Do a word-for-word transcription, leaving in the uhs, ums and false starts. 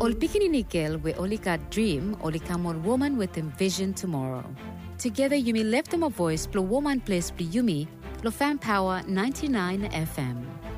Ol pikininikil we only got dream, only come on woman with envision tomorrow. Together you may lift them a voice, blow woman place, be yumi, lo fan power ninety-nine F M.